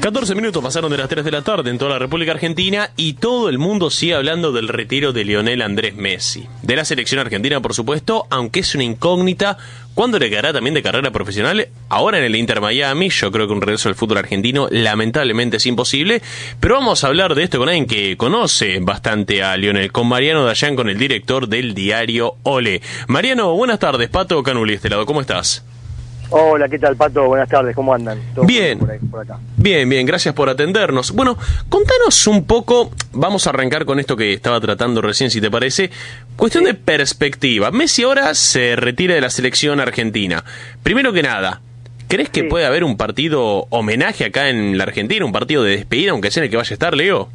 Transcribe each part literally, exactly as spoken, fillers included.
catorce minutos pasaron de las tres de la tarde en toda la República Argentina y todo el mundo sigue hablando del retiro de Lionel Andrés Messi. De la selección argentina, por supuesto, aunque es una incógnita, ¿cuándo le quedará también de carrera profesional? Ahora en el Inter Miami, yo creo que un regreso al fútbol argentino lamentablemente es imposible, pero vamos a hablar de esto con alguien que conoce bastante a Lionel, con Mariano Dayan, con el director del diario Olé. Mariano, buenas tardes, Pato Canuli, este lado, ¿cómo estás? Hola, ¿qué tal, Pato? Buenas tardes, ¿cómo andan? ¿Todo bien, por ahí, por acá? bien, bien, gracias por atendernos. Bueno, contanos un poco, vamos a arrancar con esto que estaba tratando recién, si te parece. Cuestión sí. de perspectiva. Messi ahora se retira de la selección argentina. Primero que nada, ¿crees que sí. puede haber un partido homenaje acá en la Argentina, un partido de despedida, aunque sea en el que vaya a estar, Leo?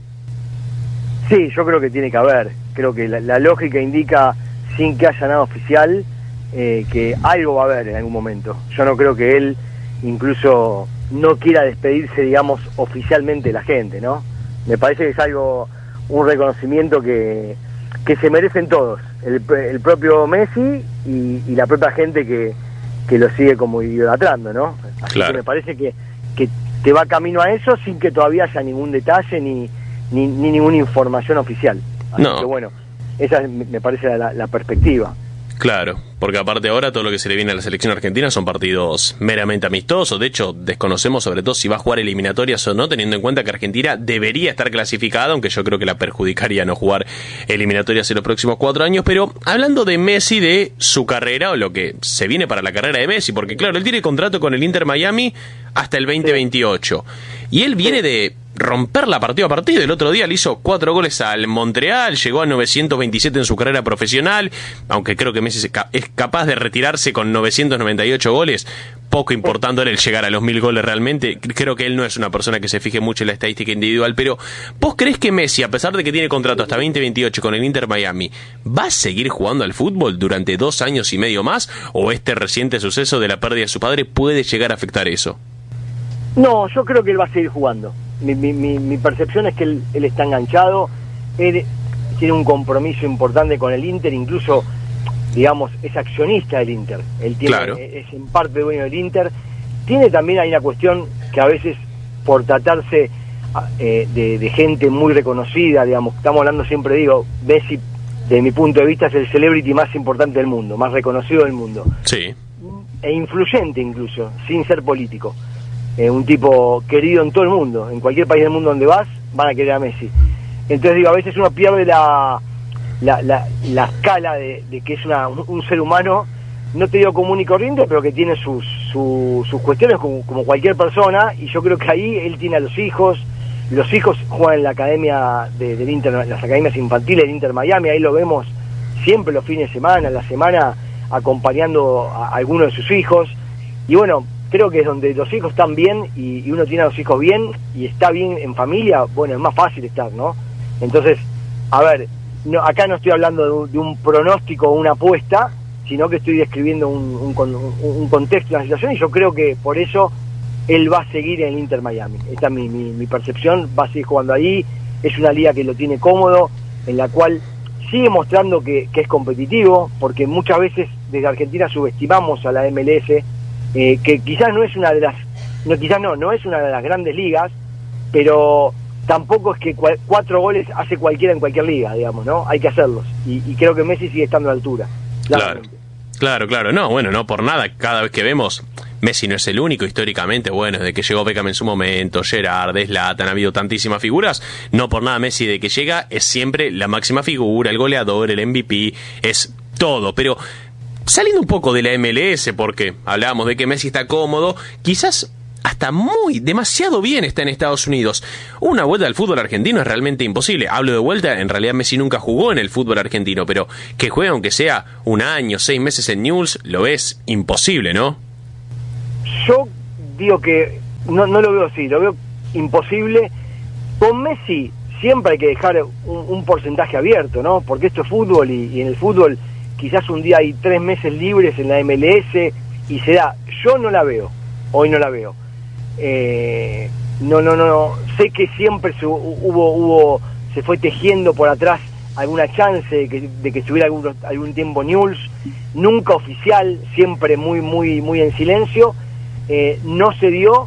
Sí, yo creo que tiene que haber. Creo que la, la lógica indica, sin que haya nada oficial, Eh, que algo va a haber en algún momento. Yo no creo que él incluso no quiera despedirse, digamos, oficialmente de la gente, ¿no? Me parece que es algo, un reconocimiento que, que se merecen todos, el, el propio Messi y, y la propia gente que, que lo sigue como idolatrando, ¿no? Así claro. que me parece que, que te va camino a eso sin que todavía haya ningún detalle ni, ni, ni ninguna información oficial. Así no. que bueno, esa es, me parece la, la perspectiva. Claro, porque aparte ahora todo lo que se le viene a la selección argentina son partidos meramente amistosos. De hecho, desconocemos sobre todo si va a jugar eliminatorias o no, teniendo en cuenta que Argentina debería estar clasificada, aunque yo creo que la perjudicaría no jugar eliminatorias en los próximos cuatro años. Pero hablando de Messi, de su carrera o lo que se viene para la carrera de Messi, porque claro, él tiene contrato con el Inter Miami hasta el veinte veintiocho. Y él viene de romperla partido a partido. El otro día le hizo cuatro goles al Montreal, llegó a novecientos veintisiete en su carrera profesional, aunque creo que Messi es capaz de retirarse con novecientos noventa y ocho goles, poco importándole el llegar a los mil goles realmente. Creo que él no es una persona que se fije mucho en la estadística individual, pero ¿vos creés que Messi, a pesar de que tiene contrato hasta veinte veintiocho con el Inter Miami, va a seguir jugando al fútbol durante dos años y medio más? ¿O este reciente suceso de la pérdida de su padre puede llegar a afectar eso? No, yo creo que él va a seguir jugando. Mi, mi, mi, mi percepción es que él, él está enganchado, él tiene un compromiso importante con el Inter, incluso, digamos, es accionista del Inter, él tiene, claro. es en parte dueño del Inter. Tiene también hay una cuestión que a veces, por tratarse eh, de, de gente muy reconocida, digamos, estamos hablando siempre, digo, Messi, de mi punto de vista, es el celebrity más importante del mundo, más reconocido del mundo. Sí. E influyente incluso, sin ser político. Eh, un tipo querido en todo el mundo, en cualquier país del mundo donde vas, van a querer a Messi. Entonces digo, a veces uno pierde la la, la, la escala de, de que es una, un, un ser humano, no te digo común y corriente, pero que tiene sus, sus, sus cuestiones como, como cualquier persona, y yo creo que ahí él tiene a los hijos, los hijos juegan en la academia de, del Inter, las academias infantiles del Inter Miami, ahí lo vemos siempre los fines de semana, en la semana, acompañando a, a algunos de sus hijos, y bueno, creo que es donde los hijos están bien y, y uno tiene a los hijos bien y está bien en familia, bueno, es más fácil estar, ¿no? Entonces, a ver, no, acá no estoy hablando de un, de un pronóstico o una apuesta, sino que estoy describiendo un, un, un, un contexto, una situación, y yo creo que por eso él va a seguir en el Inter Miami. Esta es mi, mi, mi percepción, va a seguir jugando ahí, es una liga que lo tiene cómodo, en la cual sigue mostrando que, que es competitivo, porque muchas veces desde Argentina subestimamos a la M L S, Eh, que quizás no es una de las no quizás no no es una de las grandes ligas, pero tampoco es que cual, cuatro goles hace cualquiera en cualquier liga, digamos, ¿no? Hay que hacerlos y, y creo que Messi sigue estando a la altura. Claro, claro, claro. No, bueno, no por nada. Cada vez que vemos, Messi no es el único históricamente. Bueno, desde que llegó Beckham en su momento, Gerrard, Zlatan, ha habido tantísimas figuras. No por nada Messi de que llega es siempre la máxima figura, el goleador, el M V P, es todo, pero saliendo un poco de la M L S, porque hablábamos de que Messi está cómodo, quizás hasta muy, demasiado bien está en Estados Unidos. Una vuelta al fútbol argentino es realmente imposible. Hablo de vuelta, en realidad Messi nunca jugó en el fútbol argentino, pero que juegue aunque sea un año, seis meses en Newell's, lo ves imposible, ¿no? Yo digo que no, no lo veo así, lo veo imposible. Con Messi siempre hay que dejar un, un porcentaje abierto, ¿no? Porque esto es fútbol y, y en el fútbol quizás un día hay tres meses libres en la M L S y se da. Yo no la veo, hoy no la veo. Eh, no, no, no, sé que siempre se, hubo, hubo, se fue tejiendo por atrás alguna chance de que, de que estuviera algún, algún tiempo Newell's, nunca oficial, siempre muy, muy, muy en silencio. Eh, no se dio,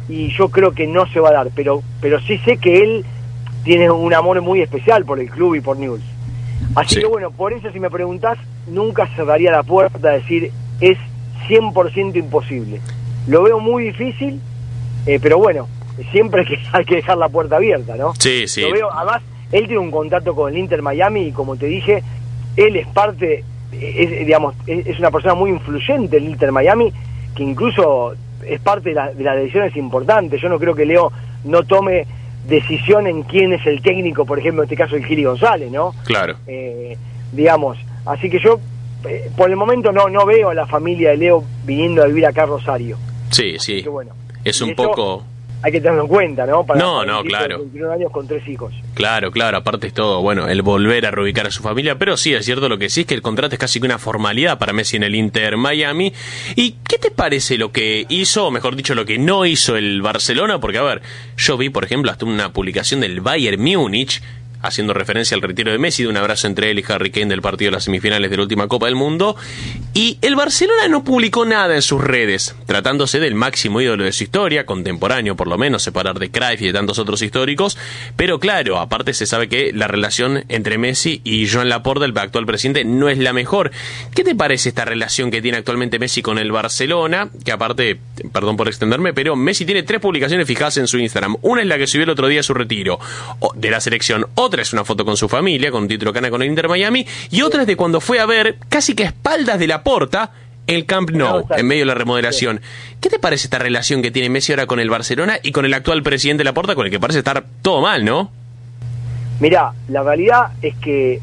y yo creo que no se va a dar, pero pero sí sé que él tiene un amor muy especial por el club y por Newell's. Así sí. que bueno, por eso si me preguntás, nunca cerraría la puerta a decir es cien por ciento imposible. Lo veo muy difícil, eh, pero bueno, siempre hay que, hay que dejar la puerta abierta, ¿no? Sí, sí. Lo veo, además, él tiene un contrato con el Inter Miami y como te dije, él es parte, es, digamos, es, es una persona muy influyente en el Inter Miami, que incluso es parte de, la, de las decisiones importantes. Yo no creo que Leo no tome decisión en quién es el técnico, por ejemplo, en este caso el Gili González, ¿no? Claro. Eh, digamos, así que yo, eh, por el momento no no veo a la familia de Leo viniendo a vivir acá a Rosario. Sí, sí. Que, bueno, es un poco... Hay que tenerlo en cuenta, ¿no? Para, no, para no, claro. veintiuno años con tres hijos. Claro, claro, aparte es todo, bueno, el volver a reubicar a su familia, pero sí, es cierto lo que sí, es que el contrato es casi que una formalidad para Messi en el Inter Miami. ¿Y qué te parece lo que hizo, o mejor dicho, lo que no hizo el Barcelona? Porque, a ver, yo vi, por ejemplo, hasta una publicación del Bayern Múnich, haciendo referencia al retiro de Messi, de un abrazo entre él y Harry Kane del partido de las semifinales de la última Copa del Mundo, y el Barcelona no publicó nada en sus redes, tratándose del máximo ídolo de su historia, contemporáneo por lo menos, separar de Cruyff y de tantos otros históricos, pero claro, aparte se sabe que la relación entre Messi y Joan Laporta, el actual presidente, no es la mejor. ¿Qué te parece esta relación que tiene actualmente Messi con el Barcelona? Que aparte, perdón por extenderme, pero Messi tiene tres publicaciones fijadas en su Instagram. Una es la que subió el otro día su retiro de la selección, otra es una foto con su familia, con un título cana con el Inter Miami, y otra es de cuando fue a ver, casi que a espaldas de Laporta, el Camp Nou, en medio de la remodelación. ¿Qué te parece esta relación que tiene Messi ahora con el Barcelona y con el actual presidente Laporta, con el que parece estar todo mal, ¿no? Mirá, la realidad es que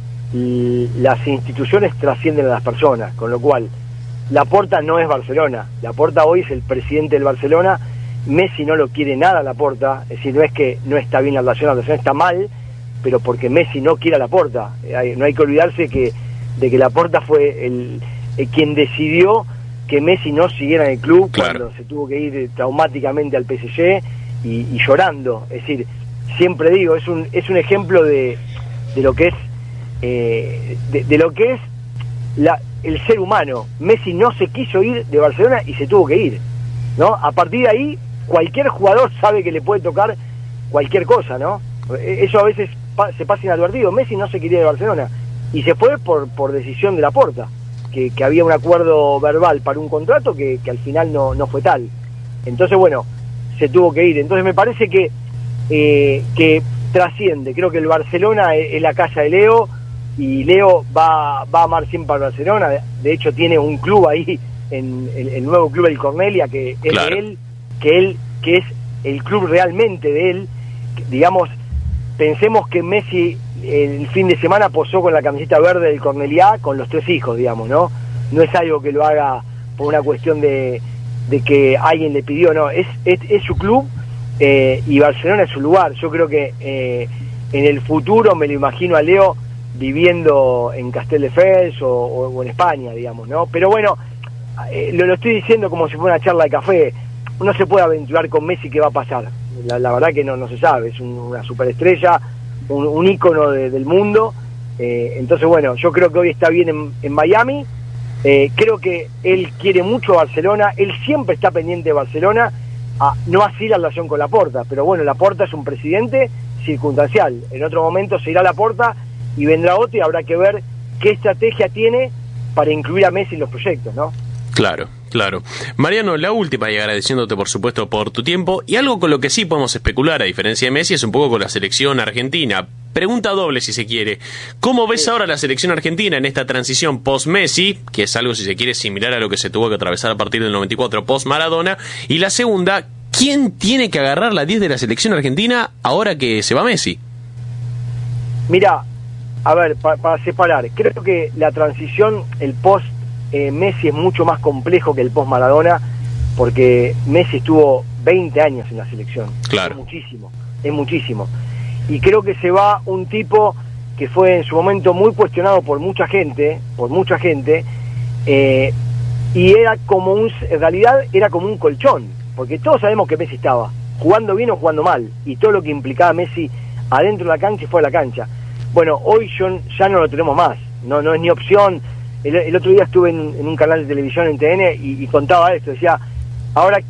las instituciones trascienden a las personas, con lo cual Laporta no es Barcelona. Laporta hoy es el presidente del Barcelona. Messi no lo quiere nada a Laporta, es decir, no es que no está bien la relación, la relación está mal, pero porque Messi no quiere a Laporta. No hay que olvidarse que de que Laporta fue el, el quien decidió que Messi no siguiera en el club, claro, cuando se tuvo que ir traumáticamente al P S G y, y llorando. Es decir, siempre digo, es un es un ejemplo de, de lo que es eh, de, de lo que es la, el ser humano. Messi no se quiso ir de Barcelona y se tuvo que ir, ¿no? A partir de ahí, cualquier jugador sabe que le puede tocar cualquier cosa, ¿no? Eso a veces pa se pasa inadvertido. Messi no se quería de Barcelona y se fue por por decisión de Laporta, que, que había un acuerdo verbal para un contrato que, que al final no, no fue tal. Entonces, bueno, se tuvo que ir. Entonces me parece que eh, que trasciende. Creo que el Barcelona es, es la casa de Leo, y Leo va, va a amar siempre al Barcelona. De hecho, tiene un club ahí, en el, el nuevo club del Cornelia, que es claro, de él, que él, que es el club realmente de él. Digamos, pensemos que Messi el fin de semana posó con la camiseta verde del Cornelia con los tres hijos, digamos, ¿no? No es algo que lo haga por una cuestión de, de que alguien le pidió, no, es, es, es su club, eh, y Barcelona es su lugar. Yo creo que eh, en el futuro me lo imagino a Leo viviendo en Castelldefels o, o, o en España, digamos, ¿no? Pero bueno, eh, lo, lo estoy diciendo como si fuera una charla de café. No se puede aventurar con Messi qué va a pasar. La, la verdad que no, no se sabe, es un, una superestrella, un, un ícono de, del mundo. Eh, entonces, bueno, yo creo que hoy está bien en, en Miami. Eh, creo que él quiere mucho a Barcelona, él siempre está pendiente de Barcelona, a, no así la relación con Laporta, pero bueno, Laporta es un presidente circunstancial. En otro momento se irá a Laporta y vendrá otro, y habrá que ver qué estrategia tiene para incluir a Messi en los proyectos, ¿no? Claro, claro. Mariano, la última, y agradeciéndote por supuesto por tu tiempo, y algo con lo que sí podemos especular, a diferencia de Messi, es un poco con la selección argentina. Pregunta doble, si se quiere. ¿Cómo ves sí. ahora la selección argentina en esta transición post-Messi, que es algo, si se quiere, similar a lo que se tuvo que atravesar a partir del noventa y cuatro post-Maradona? Y la segunda, ¿quién tiene que agarrar la diez de la selección argentina ahora que se va Messi? Mira, a ver, para, para separar, creo que la transición, el post eh, Messi es mucho más complejo que el post Maradona, porque Messi estuvo veinte años en la selección. Claro. Es muchísimo, es muchísimo. Y creo que se va un tipo que fue en su momento muy cuestionado por mucha gente, por mucha gente, eh, y era como un, en realidad era como un colchón, porque todos sabemos que Messi estaba jugando bien o jugando mal, y todo lo que implicaba Messi adentro de la cancha y fuera de la cancha. Bueno, hoy yo, ya no lo tenemos más, no no es ni opción. El, el otro día estuve en, en un canal de televisión en T N y, y contaba esto, decía, ahora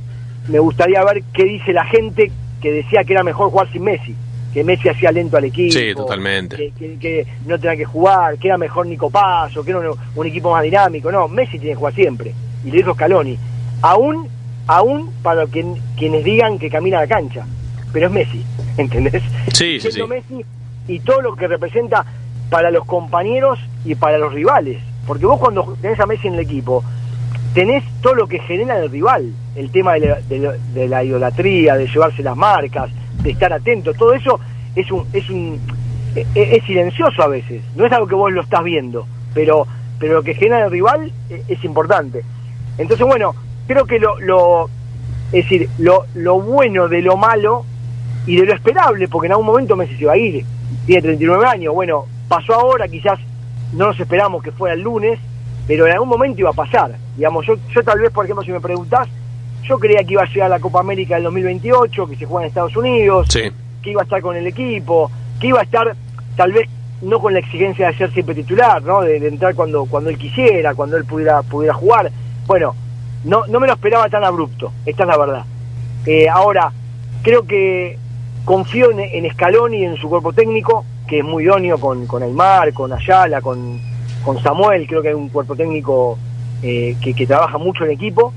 me gustaría ver qué dice la gente que decía que era mejor jugar sin Messi, que Messi hacía lento al equipo, sí, totalmente, que, que, que no tenía que jugar, que era mejor Nico Paso, que era un, un equipo más dinámico. No, Messi tiene que jugar siempre, y lo dijo Scaloni, aún aún para quien, quienes digan que camina la cancha, pero es Messi, ¿entendés? Sí, sí, sí. Messi y todo lo que representa para los compañeros y para los rivales, porque vos cuando tenés a Messi en el equipo tenés todo lo que genera el rival, el tema de la, de, la, de la idolatría, de llevarse las marcas, de estar atento, todo eso es un es un es, es silencioso a veces, no es algo que vos lo estás viendo, pero pero lo que genera el rival es, es importante. Entonces, bueno, creo que lo, lo es decir, lo, lo bueno de lo malo y de lo esperable, porque en algún momento Messi se va a ir, tiene treinta y nueve años, bueno, pasó ahora, quizás no nos esperamos que fuera el lunes, pero en algún momento iba a pasar, digamos, yo, yo tal vez, por ejemplo, si me preguntás, yo creía que iba a llegar a la Copa América del dos mil veintiocho, que se juega en Estados Unidos, sí, que iba a estar con el equipo, que iba a estar tal vez no con la exigencia de ser siempre titular, ¿no? De, de entrar cuando cuando él quisiera, cuando él pudiera pudiera jugar. Bueno, no no me lo esperaba tan abrupto, esta es la verdad. Eh, ahora, creo que confío en, en Scaloni y en su cuerpo técnico, que es muy idóneo con, con Aymar, con Ayala, con, con Samuel, creo que hay un cuerpo técnico eh, que, que trabaja mucho en equipo,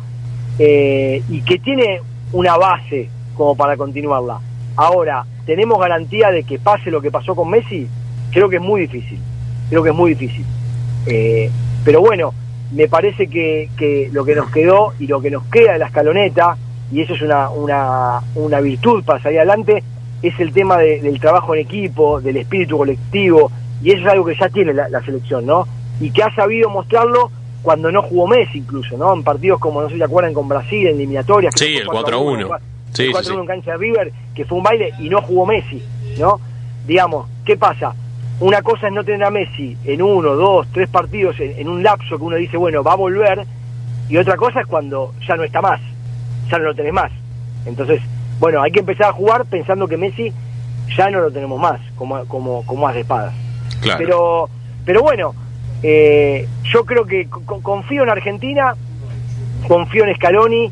eh, y que tiene una base como para continuarla. Ahora, ¿tenemos garantía de que pase lo que pasó con Messi? Creo que es muy difícil, creo que es muy difícil. Eh, pero bueno, me parece que, que lo que nos quedó y lo que nos queda de la escaloneta, y eso es una, una, una virtud para salir adelante, es el tema de, del trabajo en equipo, del espíritu colectivo, y eso es algo que ya tiene la, la selección, ¿no? Y que ha sabido mostrarlo cuando no jugó Messi incluso, ¿no? En partidos como, no sé si se acuerdan, con Brasil, en eliminatorias. Sí, el cuatro a uno. Sí, el cuatro a uno sí, sí. En cancha de River, que fue un baile y no jugó Messi, ¿no? Digamos, ¿qué pasa? Una cosa es no tener a Messi en uno, dos, tres partidos, en, en un lapso que uno dice, bueno, va a volver, y otra cosa es cuando ya no está más, ya no lo tenés más. Entonces, bueno, hay que empezar a jugar pensando que Messi ya no lo tenemos más, como como como as de espadas. Claro. Pero, pero bueno, eh, yo creo que co- confío en Argentina, confío en Scaloni,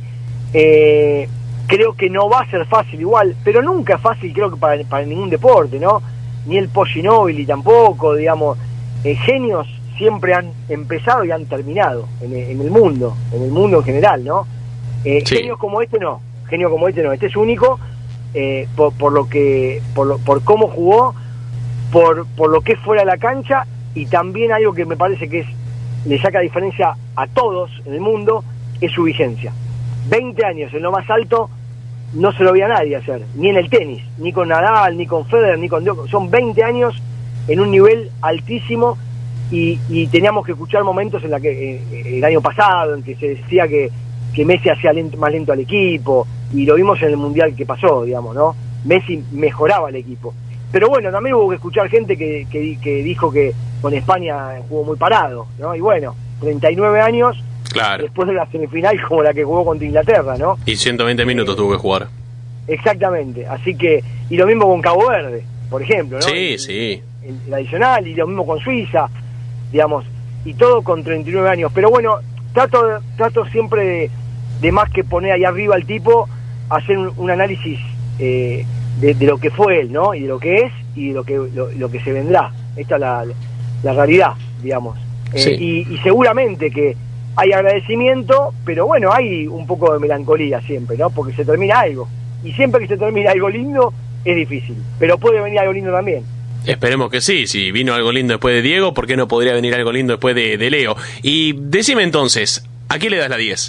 eh, creo que no va a ser fácil igual, pero nunca es fácil, creo que para, para ningún deporte, ¿no? Ni el Poginóbili tampoco, digamos, eh, genios siempre han empezado y han terminado en, en el mundo, en el mundo en general, ¿no? Eh, sí. Genios como este no, genio como este no, este es único, eh, por, por lo que, por, lo, por cómo jugó, por, por lo que es fuera de la cancha, y también algo que me parece que es le saca diferencia a todos en el mundo, es su vigencia. veinte años en lo más alto no se lo veía nadie hacer, ni en el tenis, ni con Nadal, ni con Federer, ni con Djokovic. Son veinte años en un nivel altísimo, y, y teníamos que escuchar momentos en la que eh, el año pasado en que se decía que, que Messi hacía lento, más lento al equipo, y lo vimos en el Mundial que pasó, digamos, ¿no? Messi mejoraba el equipo. Pero bueno, también hubo que escuchar gente que, que, que dijo que con España jugó muy parado, ¿no? Y bueno, treinta y nueve años, claro, después de la semifinal como la que jugó contra Inglaterra, ¿no? Y ciento veinte minutos eh, tuvo que jugar. Exactamente, así que, y lo mismo con Cabo Verde, por ejemplo, ¿no? Sí, el, sí. El, el adicional, y lo mismo con Suiza, digamos, y todo con treinta y nueve años. Pero bueno, trato, trato siempre de, de más que poner ahí arriba al tipo, hacer un, un análisis eh, de, de lo que fue él, ¿no? Y de lo que es, y de lo que, lo, lo que se vendrá. Esta es la, la realidad, digamos. Eh, sí. y, y seguramente que hay agradecimiento, pero bueno, hay un poco de melancolía siempre, ¿no? Porque se termina algo. Y siempre que se termina algo lindo, es difícil. Pero puede venir algo lindo también. Esperemos que sí. Si vino algo lindo después de Diego, ¿por qué no podría venir algo lindo después de, de Leo? Y decime entonces, ¿a qué le das la diez?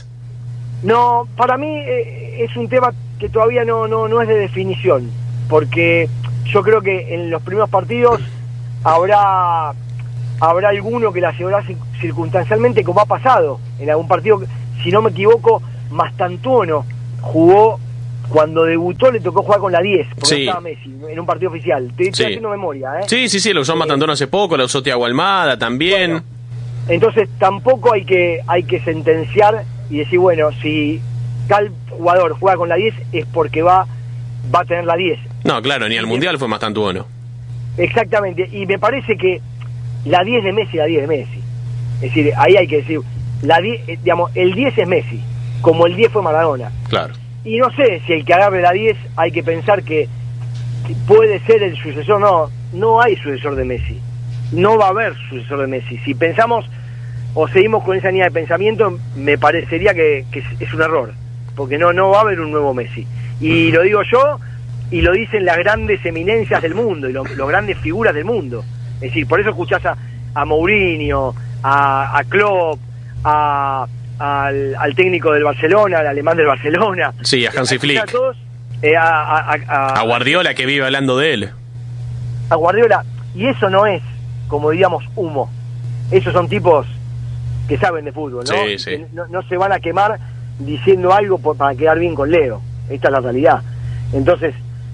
No, para mí eh, es un tema que todavía no, no, no es de definición. Porque yo creo que en los primeros partidos habrá... habrá alguno que la llevará circunstancialmente, como ha pasado en algún partido. Si no me equivoco, Mastantuono jugó, cuando debutó le tocó jugar con la diez, porque sí. no estaba Messi, en un partido oficial. Estoy sí. haciendo memoria, ¿eh? Sí, sí, sí, lo usó eh, Mastantuono hace poco, lo usó Thiago Almada también. Bueno, entonces tampoco hay que hay que sentenciar y decir, bueno, si tal jugador juega con la diez es porque va, va a tener la diez. No, claro, ni al Mundial fue Mastantuono. Exactamente, y me parece que la diez de Messi, la diez de Messi. Es decir, ahí hay que decir, la diez, digamos, el diez es Messi, como el diez fue Maradona. Claro. y no sé si el que agarre la diez hay que pensar que puede ser el sucesor. No, no hay sucesor de Messi. No va a haber sucesor de Messi. Si pensamos o seguimos con esa línea de pensamiento, me parecería que, que es un error, porque no, no va a haber un nuevo Messi. Y lo digo yo, y lo dicen las grandes eminencias del mundo, y lo, las grandes figuras del mundo. Es decir, por eso escuchás a, a Mourinho, a, a Klopp, a, al, al técnico del Barcelona, al alemán del Barcelona. Sí, a Hansi Flick. A, todos, eh, a, a, a, a Guardiola, que vive hablando de él. A Guardiola. Y eso no es, como diríamos, humo. Esos son tipos que saben de fútbol, ¿no? Sí, sí. No, no se van a quemar diciendo algo por, para quedar bien con Leo. Esta es la realidad. Entonces,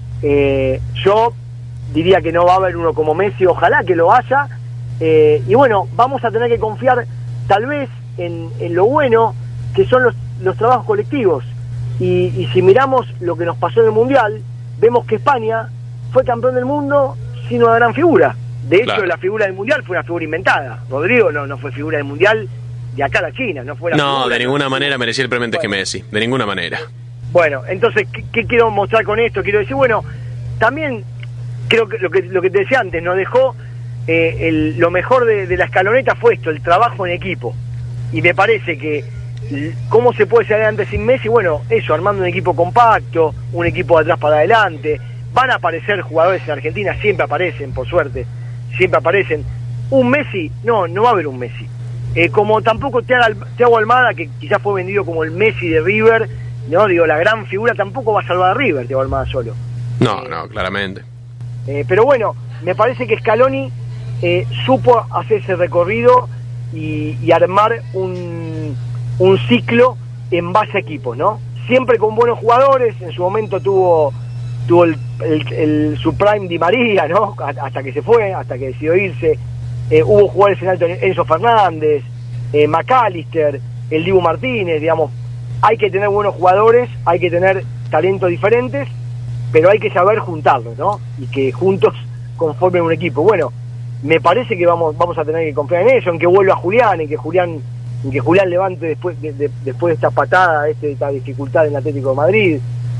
eh, yo diría que no va a haber uno como Messi, ojalá que lo haya, eh, y bueno, vamos a tener que confiar tal vez en, en lo bueno que son los, los trabajos colectivos, y, y si miramos lo que nos pasó en el Mundial, vemos que España fue campeón del mundo sin una gran figura. De hecho, claro, la figura del Mundial fue una figura inventada. Rodrigo no, no fue figura del Mundial de acá a la China, no fue la No, de ninguna no, manera merecía el premio antes bueno. que Messi, de ninguna manera. Bueno, entonces, ¿qué, ¿qué quiero mostrar con esto? Quiero decir, bueno, también creo que lo que, lo que te decía antes, nos dejó eh, el, lo mejor de, de la escaloneta fue esto, el trabajo en equipo. Y me parece que, ¿cómo se puede salir adelante sin Messi? Bueno, eso, armando un equipo compacto, un equipo de atrás para adelante. Van a aparecer jugadores en Argentina, siempre aparecen, por suerte, siempre aparecen. Un Messi, no, no va a haber un Messi. Eh, como tampoco Thiago Almada, que quizás fue vendido como el Messi de River, no, digo, la gran figura, tampoco va a salvar a River, Thiago Almada solo. No, eh, no, claramente. Eh, pero bueno, me parece que Scaloni eh, supo hacer ese recorrido y, y armar un, un ciclo en base a equipos, ¿no? Siempre con buenos jugadores. En su momento tuvo tuvo el, el, el su prime Di María, ¿no? Hasta que se fue, hasta que decidió irse. Eh, hubo jugadores en alto, Enzo Fernández, eh, McAllister, el Dibu Martínez, digamos. Hay que tener buenos jugadores, hay que tener talentos diferentes, pero hay que saber juntarlos, ¿no? Y que juntos conformen un equipo. Bueno, me parece que vamos vamos a tener que confiar en eso, en que vuelva Julián, en que Julián en que Julián levante después de, de, después de esta patada, este, esta dificultad en el Atlético de Madrid.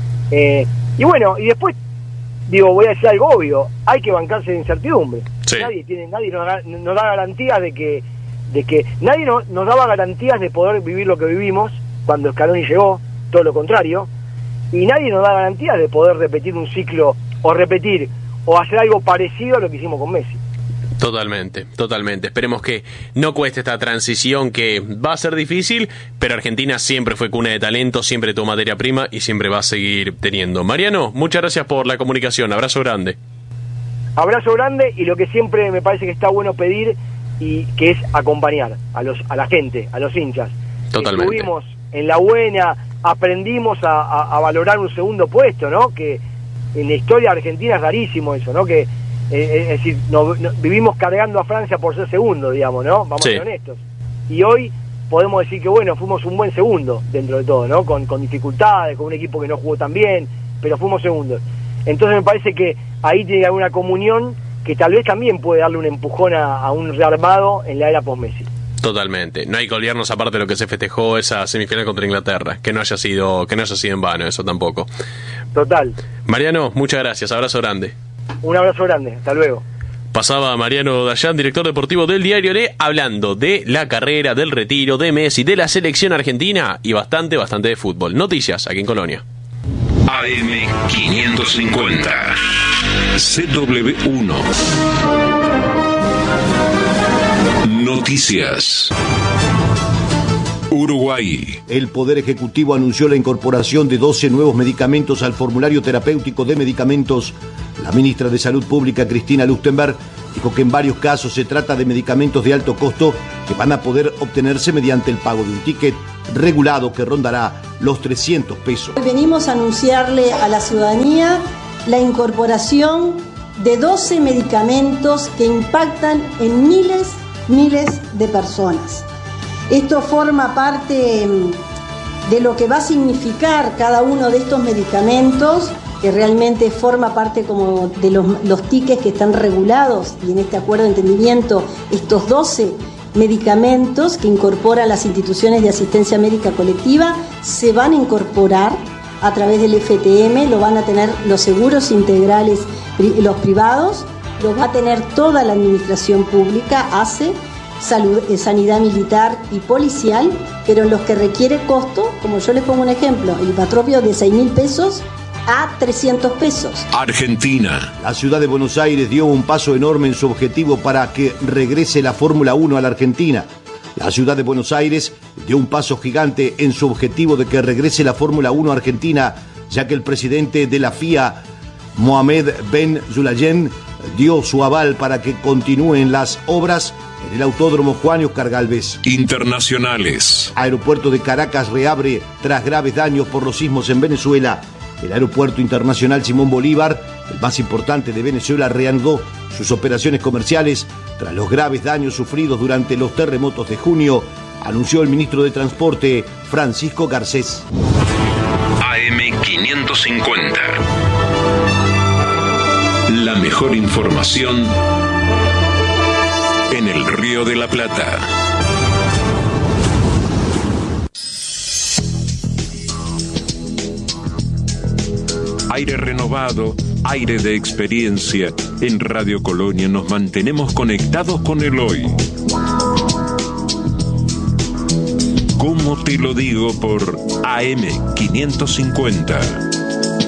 Eh, y bueno, y después, digo, voy a decir algo obvio, hay que bancarse de incertidumbre. Sí. Nadie tiene, nadie nos da, nos da garantías de que, de que nadie no, nos daba garantías de poder vivir lo que vivimos cuando Scaloni llegó, todo lo contrario, y nadie nos da garantías de poder repetir un ciclo, o repetir, o hacer algo parecido a lo que hicimos con Messi. Totalmente, totalmente. Esperemos que no cueste esta transición, que va a ser difícil, pero Argentina siempre fue cuna de talento, siempre tuvo materia prima y siempre va a seguir teniendo. Mariano, muchas gracias por la comunicación, abrazo grande. Abrazo grande, y lo que siempre me parece que está bueno pedir, y que es acompañar a los a la gente, a los hinchas. Totalmente. Estuvimos en la buena, aprendimos a, a, a valorar un segundo puesto, ¿no? Que en la historia argentina es rarísimo eso, ¿no? Que Eh, es decir, no, no, vivimos cargando a Francia por ser segundo, digamos, ¿no? Vamos sí. a ser honestos. Y hoy podemos decir que, bueno, fuimos un buen segundo dentro de todo, ¿no? Con, con dificultades, con un equipo que no jugó tan bien, pero fuimos segundos. Entonces me parece que ahí tiene que haber una comunión que tal vez también puede darle un empujón a, a un rearmado en la era post-Messi. Totalmente. No hay que olvidarnos, aparte de lo que se festejó esa semifinal contra Inglaterra, que no haya sido, que no haya sido en vano, eso tampoco. Total. Mariano, muchas gracias, abrazo grande. Un abrazo grande, hasta luego. Pasaba Mariano Dayan, director deportivo del Diario Le, hablando de la carrera, del retiro, de Messi, de la selección argentina y bastante, bastante de fútbol. Noticias aquí en Colonia. A M quinientos cincuenta C W uno Noticias. Uruguay. El Poder Ejecutivo anunció la incorporación de doce nuevos medicamentos al formulario terapéutico de medicamentos. La ministra de Salud Pública, Cristina Luchtenberg, dijo que en varios casos se trata de medicamentos de alto costo que van a poder obtenerse mediante el pago de un ticket regulado que rondará los trescientos pesos. Venimos a anunciarle a la ciudadanía la incorporación de doce medicamentos que impactan en miles, miles de personas. Esto forma parte de lo que va a significar cada uno de estos medicamentos, que realmente forma parte como de los, los tickets que están regulados, y en este acuerdo de entendimiento estos doce medicamentos que incorporan las instituciones de asistencia médica colectiva se van a incorporar a través del F T M, lo van a tener los seguros integrales, los privados, los va a tener toda la administración pública, A C E, salud, eh, sanidad militar y policial, pero en los que requiere costo, como yo les pongo un ejemplo, el Hipatropio de seis mil pesos a trescientos pesos. Argentina. La ciudad de Buenos Aires dio un paso enorme en su objetivo para que regrese la Fórmula uno a la Argentina. La ciudad de Buenos Aires dio un paso gigante en su objetivo de que regrese la Fórmula uno a Argentina, ya que el presidente de la F I A, Mohamed Ben Sulayem, dio su aval para que continúen las obras en el Autódromo Juan Oscar Gálvez. Internacionales. Aeropuerto de Caracas reabre tras graves daños por los sismos en Venezuela. El Aeropuerto Internacional Simón Bolívar, el más importante de Venezuela, reanudó sus operaciones comerciales tras los graves daños sufridos durante los terremotos de junio, anunció el ministro de Transporte, Francisco Garcés. A M quinientos cincuenta. La mejor información en el Río de la Plata. Aire renovado, aire de experiencia. En Radio Colonia nos mantenemos conectados con el hoy. ¿Cómo te lo digo? Por A M quinientos cincuenta.